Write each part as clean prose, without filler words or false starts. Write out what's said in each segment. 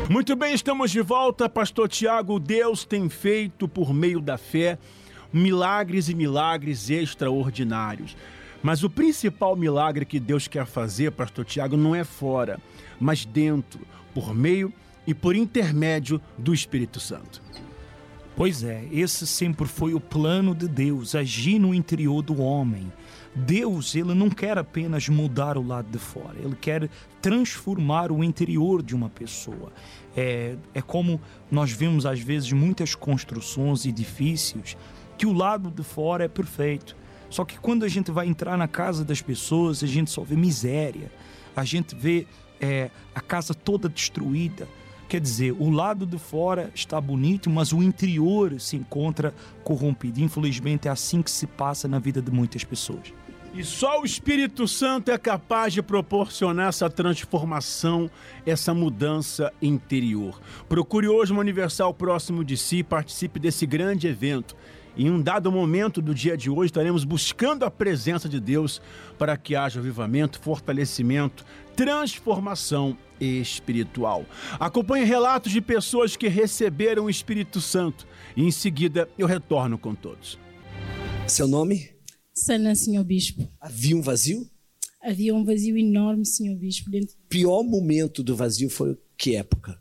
Muito bem, estamos de volta. Pastor Tiago, Deus tem feito por meio da fé milagres e milagres extraordinários. Mas o principal milagre que Deus quer fazer, Pastor Tiago, não é fora, mas dentro, por meio e por intermédio do Espírito Santo. Pois é, esse sempre foi o plano de Deus, agir no interior do homem. Deus, ele não quer apenas mudar o lado de fora, ele quer transformar o interior de uma pessoa. É como nós vemos às vezes muitas construções e edifícios que o lado de fora é perfeito. Só que quando a gente vai entrar na casa das pessoas, a gente só vê miséria, a gente vê a casa toda destruída. Quer dizer, o lado de fora está bonito, mas o interior se encontra corrompido. Infelizmente é assim que se passa na vida de muitas pessoas. E só o Espírito Santo é capaz de proporcionar essa transformação, essa mudança interior. Procure hoje uma Universal próximo de si, participe desse grande evento. Em um dado momento do dia de hoje, estaremos buscando a presença de Deus para que haja avivamento, fortalecimento, transformação espiritual. Acompanhe relatos de pessoas que receberam o Espírito Santo e em seguida eu retorno com todos. Seu nome? Sana, Senhor Bispo. Havia um vazio? Havia um vazio enorme, Senhor Bispo. O pior momento do vazio foi que época?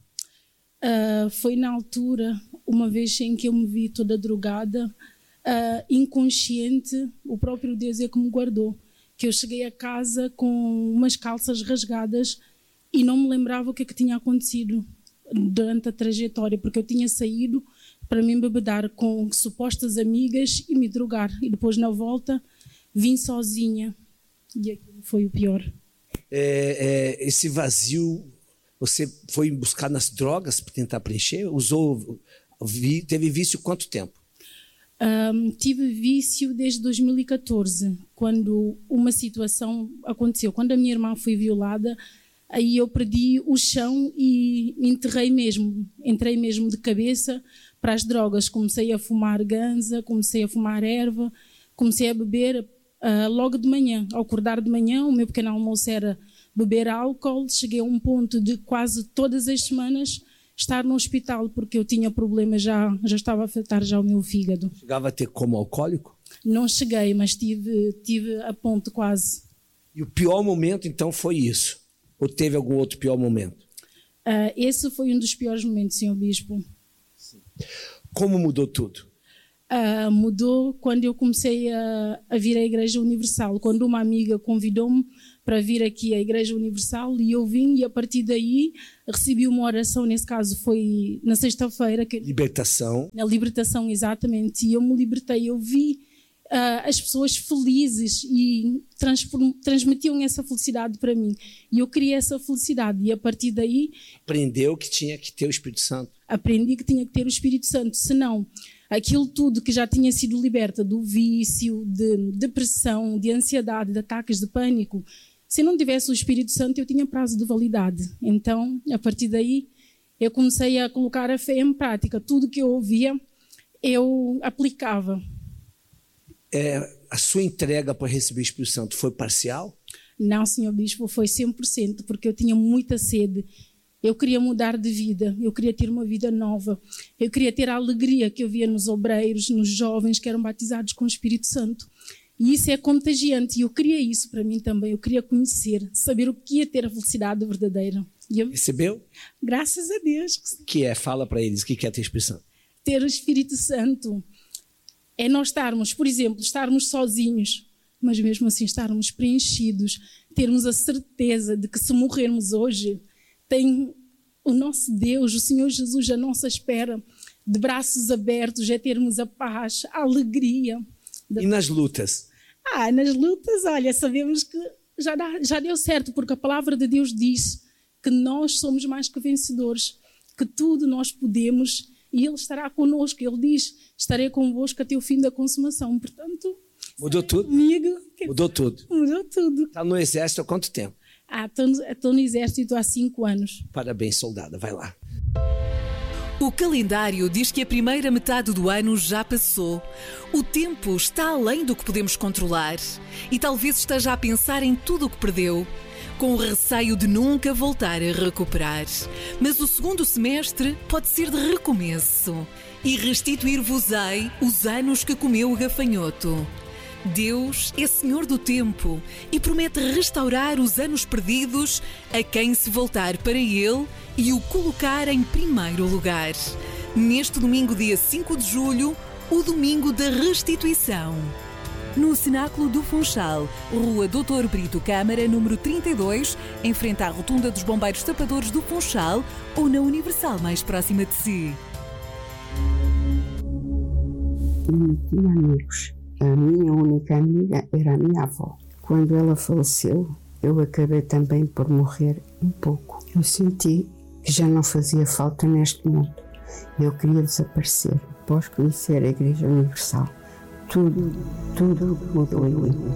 Foi na altura, uma vez em que eu me vi toda drogada, inconsciente, o próprio Deus é que me guardou. Que eu cheguei a casa com umas calças rasgadas e não me lembrava o que é que tinha acontecido durante a trajetória, porque eu tinha saído para me embebedar com supostas amigas e me drogar. E depois, na volta, vim sozinha. E aquilo foi o pior. Esse vazio, você foi buscar nas drogas para tentar preencher? Teve vício quanto tempo? Tive vício desde 2014, quando uma situação aconteceu. Quando a minha irmã foi violada, aí eu perdi o chão e entrei mesmo de cabeça para as drogas. Comecei a fumar ganza, comecei a fumar erva, comecei a beber logo de manhã. Ao acordar de manhã, o meu pequeno almoço era beber álcool. Cheguei a um ponto de quase todas as semanas estar no hospital, porque eu tinha problemas, já estava a afetar já o meu fígado. Chegava a ter como alcoólico? Não cheguei, mas tive a ponto quase. E o pior momento então foi isso? Ou teve algum outro pior momento? Esse foi um dos piores momentos, Senhor Bispo. Sim. Como mudou tudo? Mudou quando eu comecei a vir à Igreja Universal. Quando uma amiga convidou-me para vir aqui à Igreja Universal e eu vim, e a partir daí recebi uma oração, nesse caso foi na sexta-feira. Libertação. Na libertação, exatamente. E eu me libertei, eu vi as pessoas felizes e transmitiam essa felicidade para mim. E eu queria essa felicidade e a partir daí... Aprendeu que tinha que ter o Espírito Santo. Aprendi que tinha que ter o Espírito Santo, senão aquilo tudo que já tinha sido liberta do vício, de depressão, de ansiedade, de ataques de pânico, se não tivesse o Espírito Santo eu tinha prazo de validade. Então, a partir daí, eu comecei a colocar a fé em prática. Tudo que eu ouvia, eu aplicava. A sua entrega para receber o Espírito Santo foi parcial? Não, Senhor Bispo, foi 100%, porque eu tinha muita sede. Eu queria mudar de vida, eu queria ter uma vida nova. Eu queria ter a alegria que eu via nos obreiros, nos jovens que eram batizados com o Espírito Santo. E isso é contagiante, e eu queria isso para mim também. Eu queria conhecer, saber o que é ter a felicidade verdadeira. Recebeu? Graças a Deus. Fala para eles, o que é ter o Espírito Santo? Ter o Espírito Santo é nós estarmos, por exemplo, estarmos sozinhos, mas mesmo assim estarmos preenchidos, termos a certeza de que se morrermos hoje, tem o nosso Deus, o Senhor Jesus à nossa espera, de braços abertos, é termos a paz, a alegria. E nas lutas? Nas lutas, olha, sabemos que já deu certo, porque a palavra de Deus diz que nós somos mais que vencedores, que tudo nós podemos e Ele estará connosco. Ele diz, estarei convosco até o fim da consumação. Portanto, mudou tudo? Comigo. Mudou tudo? Mudou tudo. Está no exército há quanto tempo? Estou no exército há 5 anos. Parabéns, soldada. Vai lá. O calendário diz que a primeira metade do ano já passou. O tempo está além do que podemos controlar. E talvez esteja a pensar em tudo o que perdeu. com o receio de nunca voltar a recuperar. Mas o segundo semestre pode ser de recomeço. E restituir-vos-ei os anos que comeu o gafanhoto. Deus é Senhor do tempo e promete restaurar os anos perdidos a quem se voltar para Ele e o colocar em primeiro lugar. Neste domingo, dia 5 de julho, o domingo da restituição. No Cenáculo do Funchal, Rua Doutor Brito Câmara, número 32, em frente à Rotunda dos Bombeiros Tapadores do Funchal ou na Universal mais próxima de si. Não tinha amigos. A minha única amiga era a minha avó. Quando ela faleceu, eu acabei também por morrer um pouco. Eu senti que já não fazia falta neste mundo. Eu queria desaparecer. Após conhecer a Igreja Universal, tudo mudou em mim.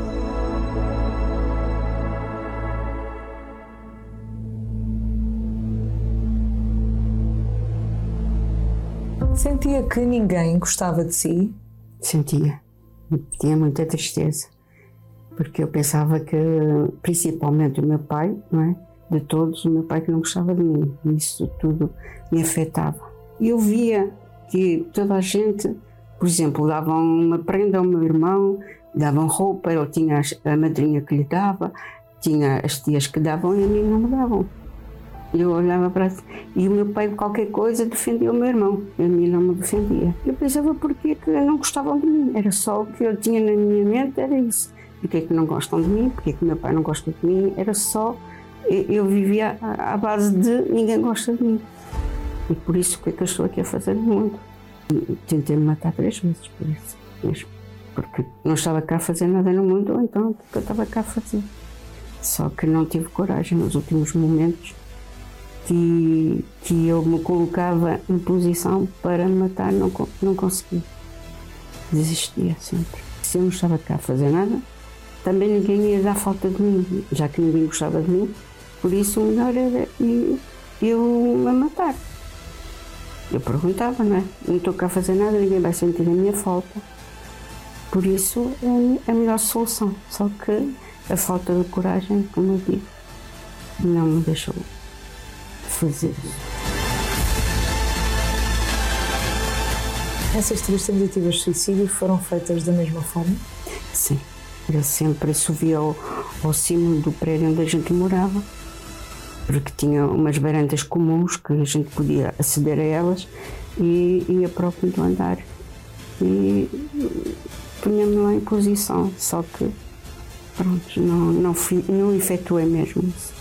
Sentia que ninguém gostava de si? Sentia. Tinha muita tristeza. Porque eu pensava que, principalmente o meu pai, não é? De todos, o meu pai que não gostava de mim. Isso tudo me afetava. E eu via que toda a gente, por exemplo, davam uma prenda ao meu irmão, davam roupa, ele tinha a madrinha que lhe dava, tinha as tias que davam e a mim não me davam. Eu olhava para e o meu pai qualquer coisa defendia o meu irmão, a mim não me defendia. Eu pensava porque que não gostavam de mim, era só o que eu tinha na minha mente, era isso. Porque que não gostam de mim, porque que o meu pai não gosta de mim, era só, eu vivia à base de ninguém gosta de mim. E por isso que eu estou aqui a fazer no mundo. Tentei me matar 3 vezes por isso mesmo. Porque não estava cá a fazer nada no mundo, então o que eu estava cá a fazer. Só que não tive coragem nos últimos momentos que eu me colocava em posição para me matar, não consegui. Desistia sempre. Se eu não estava cá a fazer nada, também ninguém ia dar falta de mim, já que ninguém gostava de mim, por isso o melhor era eu me matar. Eu perguntava, não é? Não estou cá a fazer nada, ninguém vai sentir a minha falta. Por isso é a melhor solução. Só que a falta de coragem, como eu digo, não me deixou fazer isso. Essas 3 tentativas de suicídio foram feitas da mesma forma? Sim. Eu sempre subia ao cimo do prédio onde a gente morava, porque tinha umas varandas comuns que a gente podia aceder a elas e ia para o quinto andar e punha-me lá em posição, só que pronto, não efetuei mesmo isso.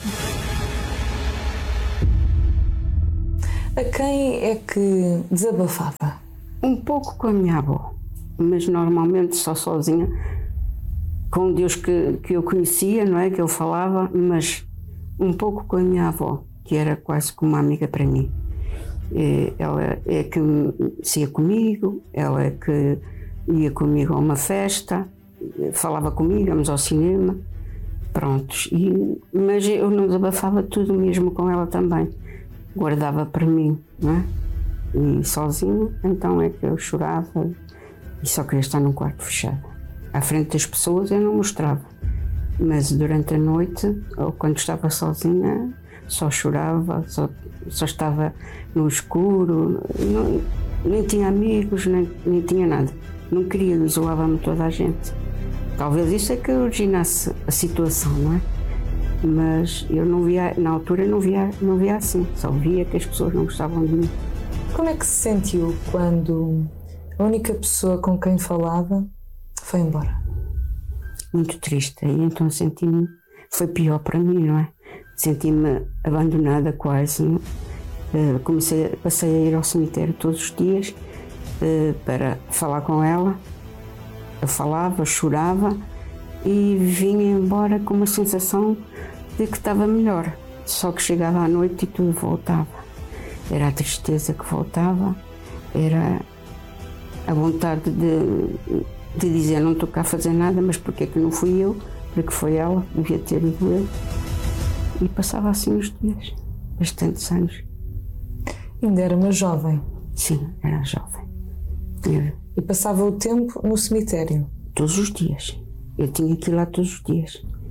A quem é que desabafava? Um pouco com a minha avó, mas normalmente só sozinha, com Deus que eu conhecia, não é, que eu falava, mas um pouco com a minha avó, que era quase como uma amiga para mim. Ela é que ia comigo, ela é que ia comigo a uma festa, falava comigo, íamos ao cinema, prontos. Mas eu não desabafava tudo mesmo com ela também, guardava para mim, não é? E sozinha, então é que eu chorava e só queria estar num quarto fechado. À frente das pessoas eu não mostrava, mas durante a noite, ou quando estava sozinha, só chorava, só estava no escuro, nem tinha amigos, nem tinha nada. Não queria, isolava-me toda a gente. Talvez isso é que originasse a situação, não é? Mas eu não via, na altura não via assim, só via que as pessoas não gostavam de mim. Como é que se sentiu quando a única pessoa com quem falava foi embora? Muito triste, e então senti-me, foi pior para mim, não é? Senti-me abandonada quase. Passei a ir ao cemitério todos os dias para falar com ela. Eu falava, chorava e vinha embora com uma sensação de que estava melhor. Só que chegava à noite e tudo voltava. Era a tristeza que voltava, era a vontade de dizer não estou cá a fazer nada, mas porque é que não fui eu, porque foi ela, devia ter ido eu. E passava assim os dias, bastantes anos. Ainda era uma jovem? Sim, era jovem. E passava o tempo no cemitério? Todos os dias. Eu tinha que ir lá todos os dias.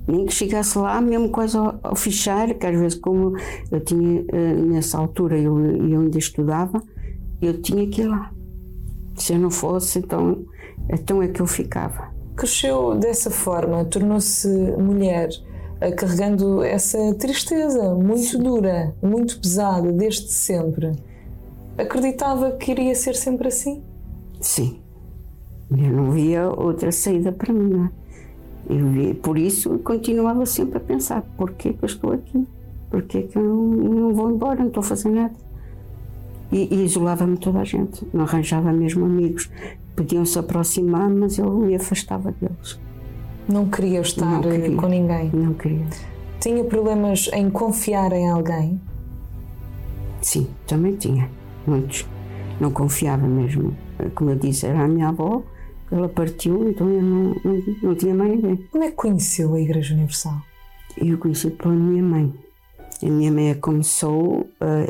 Nem que chegasse lá, mesmo quase ao fechar, que às vezes, como eu tinha, nessa altura, eu ainda estudava, eu tinha que ir lá. Se eu não fosse, então é que eu ficava. Cresceu dessa forma, tornou-se mulher, carregando essa tristeza muito dura, muito pesada, desde sempre. Acreditava que iria ser sempre assim? Sim. Eu não via outra saída para mim, não é? Por isso eu continuava sempre a pensar, porquê que eu estou aqui? Porquê que eu não vou embora, não estou a fazer nada? E isolava-me toda a gente, não arranjava mesmo amigos. Podiam se aproximar, mas eu me afastava deles. Não queria estar com ninguém? Não queria. Tinha problemas em confiar em alguém? Sim, também tinha, muitos. Não confiava mesmo. Como eu disse, era a minha avó, ela partiu, então eu não tinha mais ninguém. Como é que conheceu a Igreja Universal? Eu conheci pela minha mãe. A minha mãe começou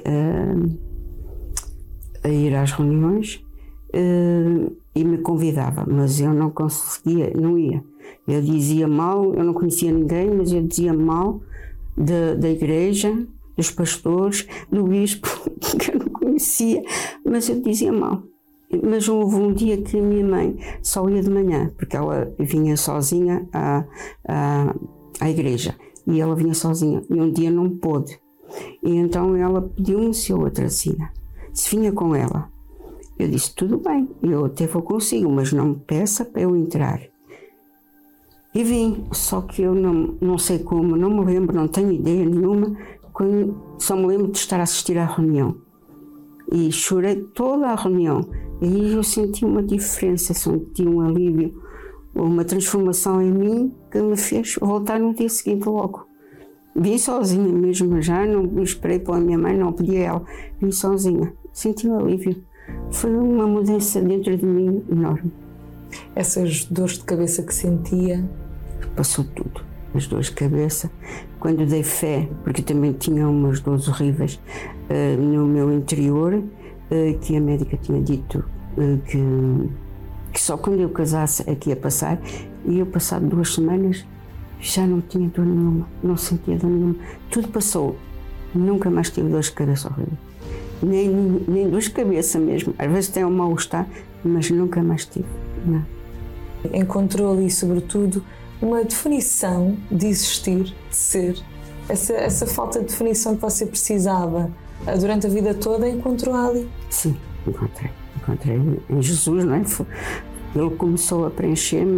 a ir às reuniões e me convidava, mas eu não conseguia, não ia. Eu dizia mal, eu não conhecia ninguém, mas eu dizia mal da igreja, dos pastores, do bispo, que eu não conhecia, mas eu dizia mal. Mas houve um dia que a minha mãe só ia de manhã, porque ela vinha sozinha à igreja, e ela vinha sozinha, e um dia não pôde. E então ela pediu-me se eu a trazia, se vinha com ela. Eu disse, tudo bem, eu até vou consigo, mas não me peça para eu entrar. E vim, só que eu não sei como, não me lembro, não tenho ideia nenhuma, só me lembro de estar a assistir à reunião. E chorei toda a reunião. E aí eu senti uma diferença, senti um alívio, uma transformação em mim que me fez voltar no dia seguinte logo. Vim sozinha mesmo, já não esperei pela minha mãe, não pedi a ela, vim sozinha, senti um alívio. Foi uma mudança dentro de mim enorme. Essas dores de cabeça que sentia? Passou tudo, as dores de cabeça. Quando dei fé, porque também tinha umas dores horríveis no meu interior, que a médica tinha dito que só quando eu casasse é que ia passar, e eu passado 2 semanas já não tinha dor nenhuma, não sentia dor nenhuma. Tudo passou, nunca mais tive dores de cabeça horríveis. Nem dores de cabeça mesmo, às vezes tem um mal-estar, mas nunca mais tive, não. Encontrou ali, sobretudo, uma definição de existir, de ser. Essa falta de definição que você precisava durante a vida toda, encontrou ali? Sim, encontrei em Jesus, não é? Ele começou a preencher-me,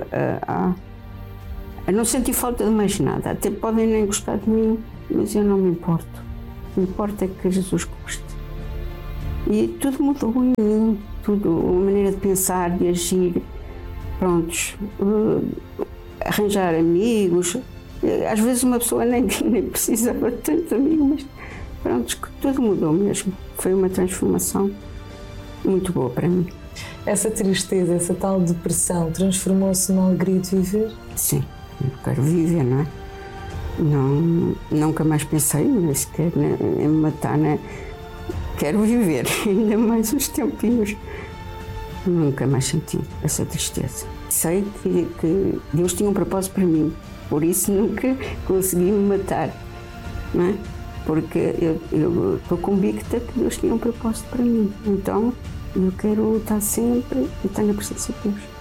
a não sentir falta de mais nada. Até podem nem gostar de mim, mas eu não me importo. O que importa é que Jesus goste. E tudo mudou em mim, tudo, a maneira de pensar, de agir, prontos, arranjar amigos. Às vezes uma pessoa nem precisava de tantos amigos, mas prontos, tudo mudou mesmo. Foi uma transformação muito boa para mim. Essa tristeza, essa tal depressão, transformou-se na alegria de viver? Sim, eu quero viver, não é? Nunca mais pensei sequer em me matar, né? Quero viver ainda mais uns tempinhos. Nunca mais senti essa tristeza. Sei que Deus tinha um propósito para mim, por isso nunca consegui me matar, não é? Porque eu estou convicta que Deus tinha um propósito para mim. Então eu quero lutar sempre e estar na presença de Deus.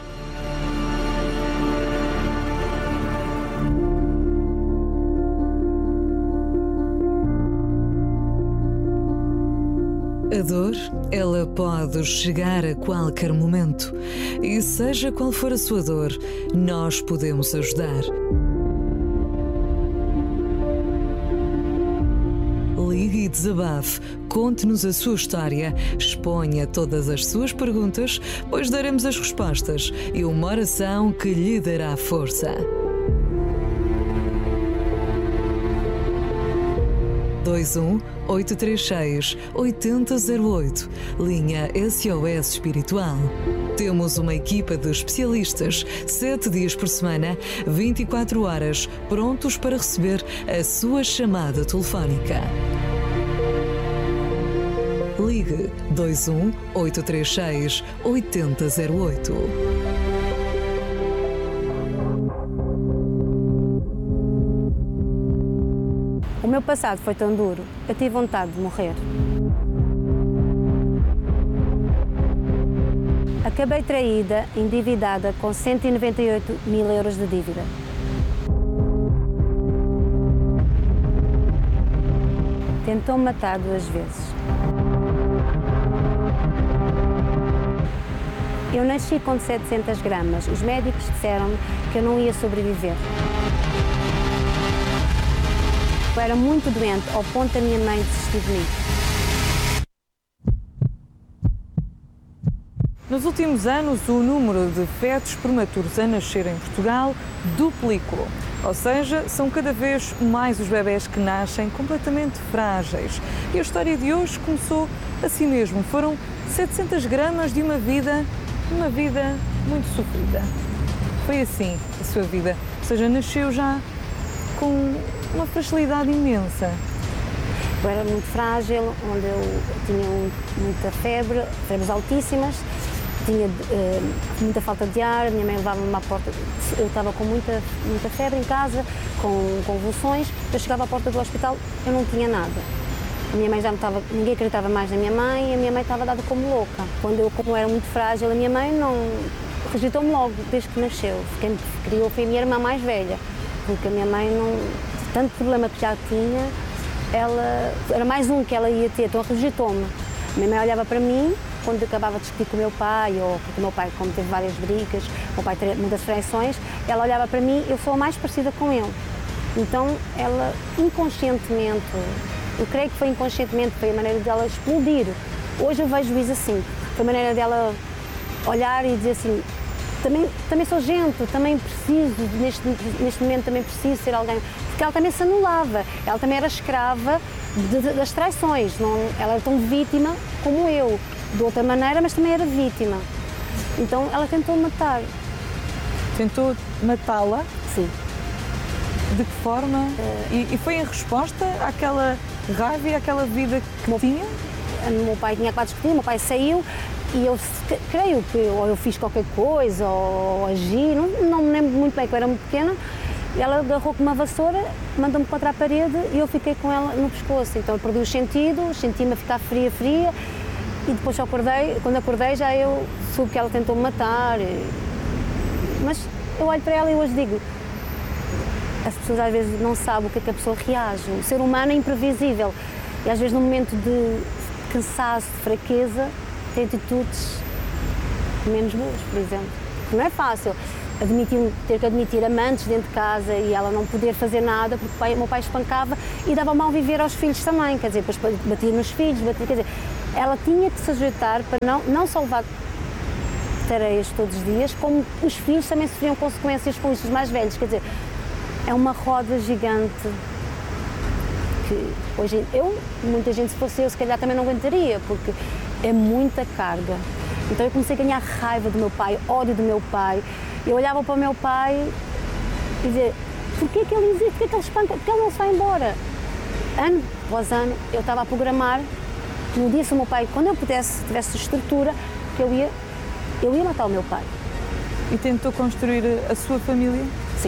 A dor, ela pode chegar a qualquer momento. E seja qual for a sua dor, nós podemos ajudar. Ligue e desabafe, conte-nos a sua história, exponha todas as suas perguntas, pois daremos as respostas e uma oração que lhe dará força. 21-836-8008, linha SOS Espiritual. Temos uma equipa de especialistas, 7 dias por semana, 24 horas, prontos para receber a sua chamada telefónica. Ligue 21-836-8008. meu passado foi tão duro, eu tive vontade de morrer. Acabei traída, endividada, com 198 mil euros de dívida. Tentou-me matar 2 vezes. Eu nasci com 700 gramas. Os médicos disseram-me que eu não ia sobreviver. Eu era muito doente, ao ponto da minha mãe desistir de mim. Nos últimos anos, o número de fetos prematuros a nascer em Portugal duplicou. Ou seja, são cada vez mais os bebés que nascem completamente frágeis. E a história de hoje começou assim mesmo. Foram 700 gramas de uma vida muito sofrida. Foi assim a sua vida. Ou seja, nasceu já com uma fragilidade imensa. Eu era muito frágil, onde eu tinha muita febre, febres altíssimas, tinha muita falta de ar, a minha mãe levava-me à porta, eu estava com muita febre em casa, com convulsões, eu chegava à porta do hospital, eu não tinha nada. A minha mãe já não estava, ninguém acreditava mais na minha mãe e a minha mãe estava dada como louca. Como era muito frágil, a minha mãe não rejeitou-me logo, desde que nasceu. Quem me criou foi a minha irmã mais velha, porque a minha mãe não, tanto problema que já tinha, ela era mais um que ela ia ter, então rejeitou-me. A minha mãe olhava para mim, quando eu acabava de discutir com o meu pai, ou porque o meu pai, como teve várias brigas, o meu pai teve muitas traições, ela olhava para mim, eu sou a mais parecida com ele. Então ela inconscientemente, eu creio que foi inconscientemente, foi a maneira dela explodir. Hoje eu vejo isso assim, foi a maneira dela olhar e dizer assim, também sou gente, também preciso, neste momento também preciso ser alguém, porque ela também se anulava, ela também era escrava das traições, ela era tão vítima como eu, de outra maneira, mas também era vítima. Então ela tentou matar. Tentou matá-la? Sim. De que forma? E foi em resposta àquela raiva e àquela vida que tinha? O meu pai tinha acabado de discutir, o meu pai saiu e eu creio que ou eu fiz qualquer coisa ou agi, não me lembro muito bem, que eu era muito pequena. Ela agarrou com uma vassoura, mandou-me contra a parede e eu fiquei com ela no pescoço. Então eu perdi os sentidos, senti-me a ficar fria e depois quando acordei já eu soube que ela tentou me matar. Mas eu olho para ela e hoje digo, as pessoas às vezes não sabem o que é que a pessoa reage. O ser humano é imprevisível e às vezes no momento de cansaço, de fraqueza, tem atitudes menos boas, por exemplo. Não é fácil ter que admitir amantes dentro de casa e ela não poder fazer nada porque o meu pai espancava e dava mal viver aos filhos também, quer dizer, depois batia nos filhos, quer dizer, ela tinha que se ajeitar para não só levar tareias todos os dias, como os filhos também sofriam consequências com isso, os mais velhos, quer dizer, é uma roda gigante que hoje muita gente, se fosse eu, se calhar também não aguentaria, porque é muita carga. Então eu comecei a ganhar raiva do meu pai, ódio do meu pai. Eu olhava para o meu pai e dizia, porquê que ele existe, porquê que ele espanca, porquê ele não se vai embora? Ano após ano eu estava a programar, no dia se o meu pai, quando eu tivesse estrutura, que eu ia matar o meu pai. E tentou construir a sua família? Sim.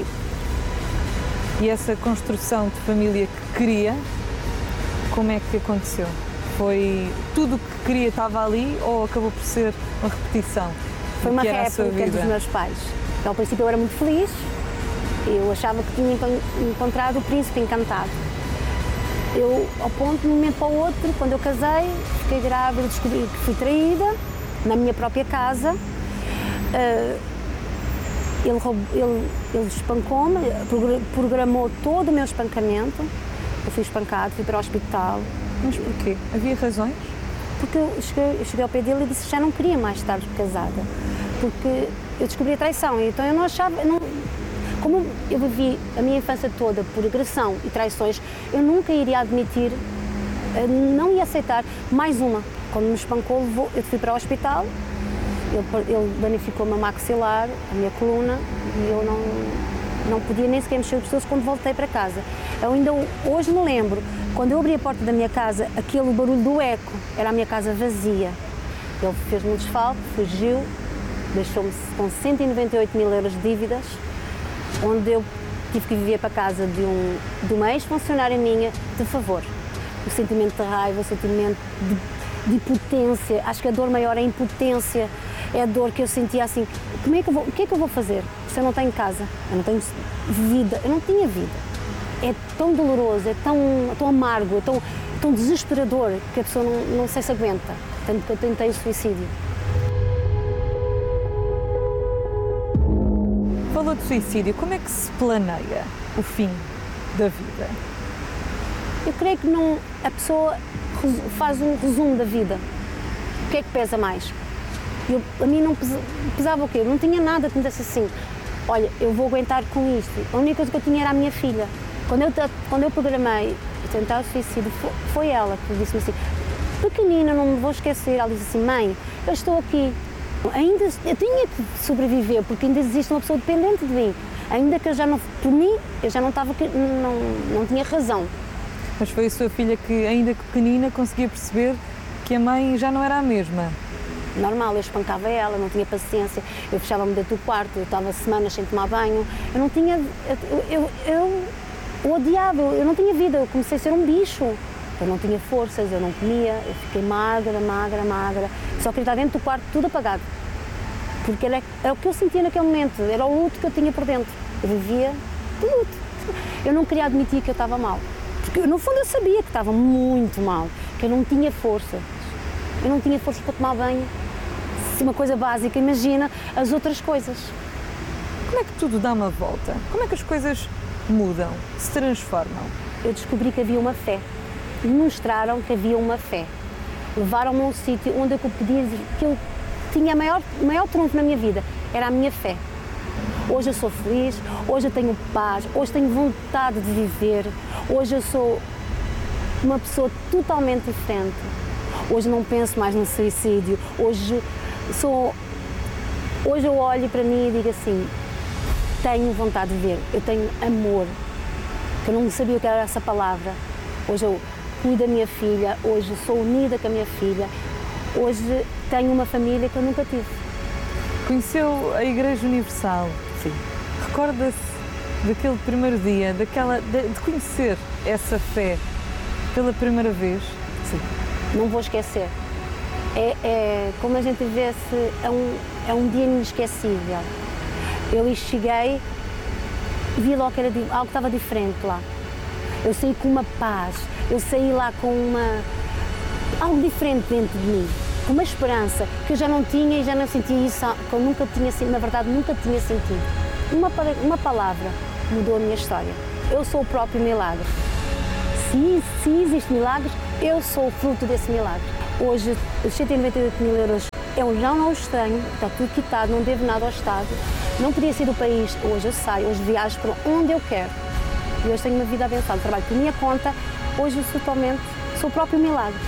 E essa construção de família que queria, como é que aconteceu? Foi tudo o que queria estava ali ou acabou por ser uma repetição? Foi uma réplica dos meus pais. Então, ao princípio eu era muito feliz, eu achava que tinha encontrado o príncipe encantado. Eu, ao ponto, de um momento para o outro, quando eu casei, fiquei grávida, descobri que fui traída na minha própria casa. Ele espancou-me, programou todo o meu espancamento. Eu fui espancada, fui para o hospital. Mas porquê? Havia razões? Porque eu cheguei ao pé dele e disse que já não queria mais estar casada. Porque eu descobri a traição, então eu não achava... Como eu vivi a minha infância toda por agressão e traições, eu nunca iria admitir, não ia aceitar mais uma. Quando me espancou, eu fui para o hospital, ele danificou o meu maxilar, a minha coluna, e eu não podia nem sequer mexer os pessoas quando voltei para casa. Eu ainda hoje me lembro, quando eu abri a porta da minha casa, aquele barulho do eco, era a minha casa vazia. Ele fez-me um desfalque, fugiu, deixou-me com 198 mil euros de dívidas, onde eu tive que viver para casa de uma ex-funcionária minha de favor. O sentimento de raiva, o sentimento de impotência. Acho que a dor maior é a impotência. É a dor que eu sentia assim, o que é que eu vou fazer se eu não tenho casa? Eu não tenho vida, eu não tinha vida. É tão doloroso, é tão amargo, é tão desesperador que a pessoa não sei se aguenta. Tanto que eu tentei o suicídio. Falou de suicídio, como é que se planeia o fim da vida? Eu creio que a pessoa faz um resumo da vida. O que é que pesa mais? A mim não pesava o quê? Eu não tinha nada que me desse assim, olha, eu vou aguentar com isto. A única coisa que eu tinha era a minha filha. Quando eu programei tentar o suicídio, foi ela que disse-me assim, pequenina, não me vou esquecer. Ela disse assim, mãe, eu estou aqui. Eu tinha que sobreviver, porque ainda existe uma pessoa dependente de mim. Ainda que eu já não, por mim, eu já não estava, não tinha razão. Mas foi a sua filha que, ainda que pequenina, conseguia perceber que a mãe já não era a mesma. Normal, eu espancava ela, não tinha paciência, eu fechava-me dentro do quarto, eu estava semanas sem tomar banho, eu não tinha, eu odiava, eu não tinha vida, eu comecei a ser um bicho, eu não tinha forças, eu não comia, eu fiquei magra, só queria estar dentro do quarto, tudo apagado, porque era o que eu sentia naquele momento, era o luto que eu tinha por dentro, eu vivia de luto, eu não queria admitir que eu estava mal, porque no fundo eu sabia que estava muito mal, que eu não tinha força para tomar banho. Uma coisa básica, imagina as outras coisas. Como é que tudo dá uma volta? Como é que as coisas mudam, se transformam? Eu descobri que havia uma fé. Me mostraram que havia uma fé. Levaram-me a um sítio onde eu podia dizer que eu tinha o maior trunfo na minha vida. Era a minha fé. Hoje eu sou feliz, hoje eu tenho paz, hoje tenho vontade de viver, hoje eu sou uma pessoa totalmente diferente. Hoje não penso mais no suicídio, hoje eu olho para mim e digo assim, tenho vontade de ver, eu tenho amor, que eu não sabia o que era essa palavra. Hoje eu cuido da minha filha, hoje sou unida com a minha filha, hoje tenho uma família que eu nunca tive. Conheceu a Igreja Universal? Sim. Recorda-se daquele primeiro dia, de conhecer essa fé pela primeira vez? Sim. Não vou esquecer. É como a gente vê-se, é um dia inesquecível. Eu cheguei, vi logo que era algo que estava diferente lá. Eu saí com uma paz, eu saí lá com algo diferente dentro de mim, com uma esperança que eu já não tinha e já não sentia isso, que eu nunca tinha sentido, na verdade nunca tinha sentido. Uma palavra mudou a minha história. Eu sou o próprio milagre. Se existem milagres, eu sou o fruto desse milagre. Hoje, os 198 mil euros, eu já não os tenho, está tudo quitado, não devo nada ao Estado. Não podia sair do país, hoje eu saio, hoje viajo para onde eu quero. E hoje tenho uma vida abençoada, trabalho por minha conta, hoje eu sou o próprio milagre.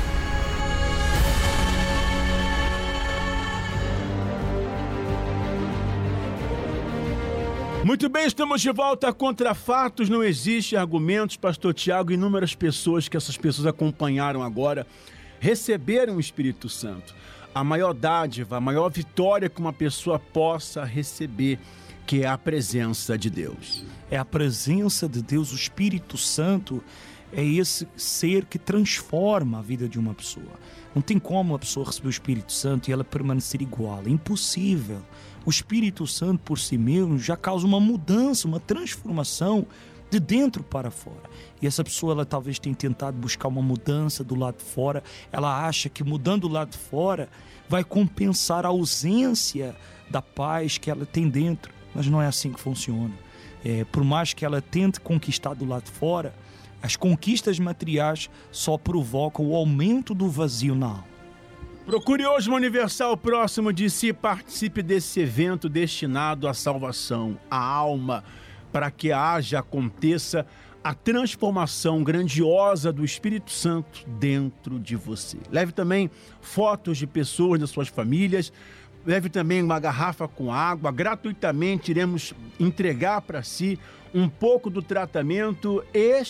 Muito bem, estamos de volta. Contra fatos não existem argumentos. Pastor Tiago, inúmeras pessoas que essas pessoas acompanharam agora receberam o Espírito Santo. A maior dádiva, a maior vitória que uma pessoa possa receber, que é a presença de Deus. É a presença de Deus, o Espírito Santo é esse ser que transforma a vida de uma pessoa. Não tem como a pessoa receber o Espírito Santo e ela permanecer igual, é impossível. O Espírito Santo por si mesmo já causa uma mudança, uma transformação de dentro para fora. E essa pessoa, ela talvez tenha tentado buscar uma mudança do lado de fora. Ela acha que mudando do lado de fora vai compensar a ausência da paz que ela tem dentro. Mas não é assim que funciona. Por mais que ela tente conquistar do lado de fora, as conquistas materiais só provocam o aumento do vazio na alma. Procure hoje uma Universal próximo de si, participe desse evento destinado à salvação, à alma, para que aconteça a transformação grandiosa do Espírito Santo dentro de você. Leve também fotos de pessoas das suas famílias, leve também uma garrafa com água, gratuitamente iremos entregar para si um pouco do tratamento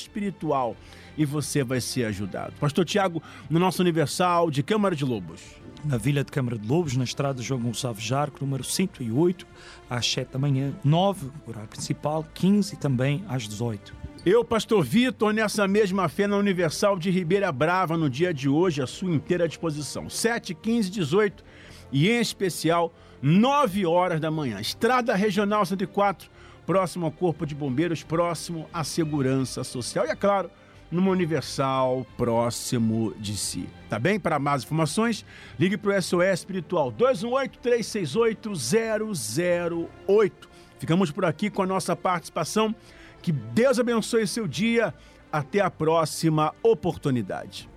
espiritual e você vai ser ajudado. Pastor Tiago, no nosso Universal de Câmara de Lobos. na Vila de Câmara de Lobos, na estrada João Gonçalves Jarco, número 108, às 7 da manhã, 9, horário principal, 15 também às 18. Eu, pastor Vitor, nessa mesma fé na Universal de Ribeira Brava, no dia de hoje, à sua inteira disposição. 7, 15, 18 e, em especial, 9 horas da manhã. Estrada Regional 104, próximo ao Corpo de Bombeiros, próximo à Segurança Social. E, é claro, numa Universal próximo de si. Tá bem? Para mais informações, ligue para o SOS Espiritual 218-368-008. Ficamos por aqui com a nossa participação. Que Deus abençoe seu dia. Até a próxima oportunidade.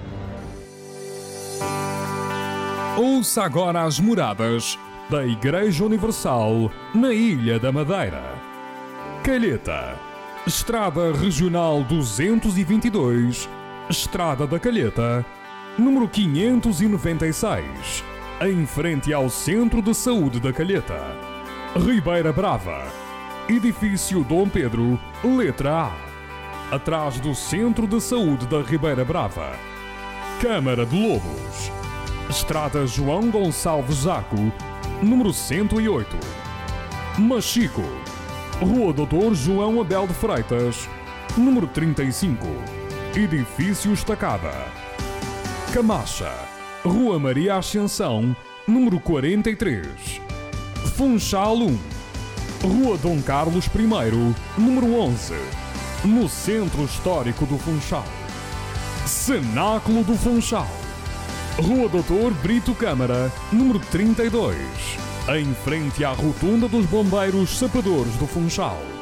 Ouça agora as moradas da Igreja Universal na Ilha da Madeira. Calheta, Estrada Regional 222, Estrada da Calheta, número 596, em frente ao Centro de Saúde da Calheta. Ribeira Brava, Edifício Dom Pedro, letra A, atrás do Centro de Saúde da Ribeira Brava. Câmara de Lobos, Estrada João Gonçalves Jaco, número 108. Machico, Rua Doutor João Abel de Freitas, número 35, Edifício Estacada. Camacha, Rua Maria Ascensão, número 43. Funchal 1, Rua Dom Carlos I, número 11, no Centro Histórico do Funchal. Cenáculo do Funchal, Rua Doutor Brito Câmara, número 32, em frente à Rotunda dos Bombeiros Sapadores do Funchal.